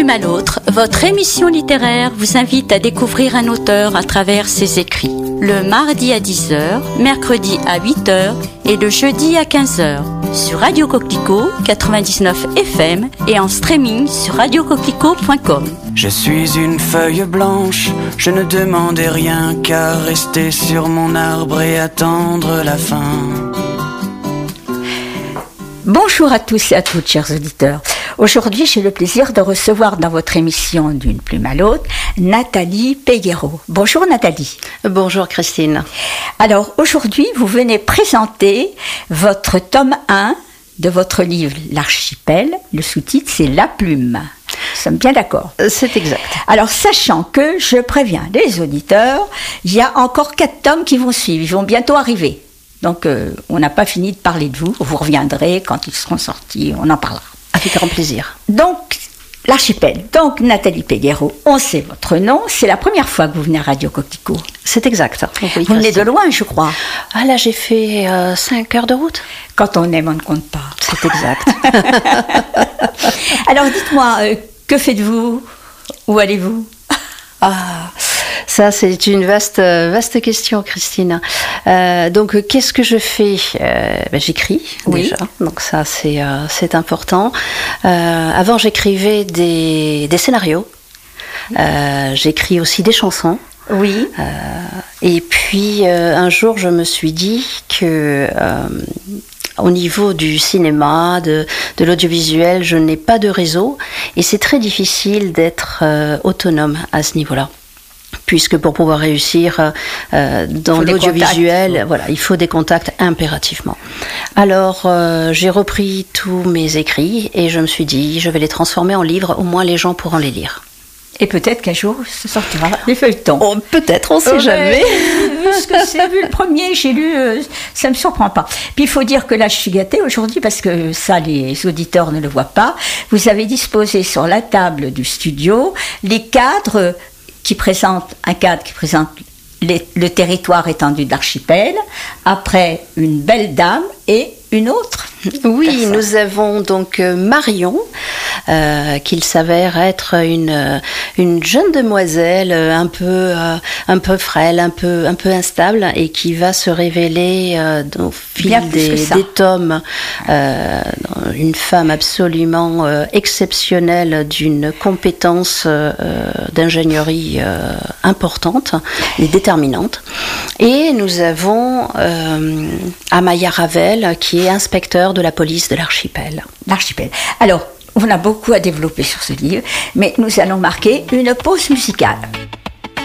plume à l'autre, votre émission littéraire vous invite à découvrir un auteur à travers ses écrits. Le mardi à 10h, mercredi à 8h et le jeudi à 15h. Sur Radio Coquelicot 99 FM et en streaming sur radiocoquelicot.com. Je suis une feuille blanche, je ne demandais rien qu'à rester sur mon arbre et attendre la fin. Bonjour à tous et à toutes, chers auditeurs. Aujourd'hui, j'ai le plaisir de recevoir dans votre émission D'une plume à l'autre, Nathalie Peguero. Bonjour Nathalie. Bonjour Christine. Alors aujourd'hui, vous venez présenter votre tome 1 de votre livre L'Archipel. Le sous-titre, c'est La Plume. Nous sommes bien d'accord. C'est exact. Alors, sachant que, je préviens les auditeurs, il y a encore 4 tomes qui vont suivre, ils vont bientôt arriver. Donc, on n'a pas fini de parler de vous. Vous reviendrez quand ils seront sortis, on en parlera. Avec grand plaisir. Donc, L'Archipel. Donc, Nathalie Peguero, on sait votre nom. C'est la première fois que vous venez à Radio Coquelicot. C'est exact. Oui, vous venez de loin, je crois. Ah là, j'ai fait 5 heures de route. Quand on aime, on ne compte pas. C'est exact. Alors, dites-moi, que faites-vous? Où allez-vous? Ah, ça c'est une vaste question, Christine. Donc qu'est-ce que je fais? J'écris déjà, donc ça c'est important. Avant j'écrivais des scénarios. J'écris aussi des chansons. Oui. Et puis un jour je me suis dit que au niveau du cinéma, de l'audiovisuel, je n'ai pas de réseau et c'est très difficile d'être autonome à ce niveau-là. Puisque pour pouvoir réussir dans l'audiovisuel, voilà, il faut des contacts impérativement. Alors, j'ai repris tous mes écrits et je me suis dit, je vais les transformer en livres, au moins les gens pourront les lire. Et peut-être qu'un jour, ce sortira des feuilletons. Oh, peut-être, on ne sait jamais. Vu ce que c'est, vu le premier, j'ai lu, ça ne me surprend pas. Puis il faut dire que là, je suis gâtée aujourd'hui, parce que ça, les auditeurs ne le voient pas. Vous avez disposé sur la table du studio les cadres qui présentent le territoire étendu de l'archipel, après une belle dame et une autre. Oui, personne. Nous avons donc Marion, qu'il s'avère être une jeune demoiselle un peu frêle, un peu instable, et qui va se révéler au fil des tomes une femme absolument exceptionnelle, d'une compétence d'ingénierie importante et déterminante. Et nous avons Amaya Ravel, qui est inspecteur de la police de l'archipel. L'archipel. Alors, on a beaucoup à développer sur ce livre, mais nous allons marquer une pause musicale.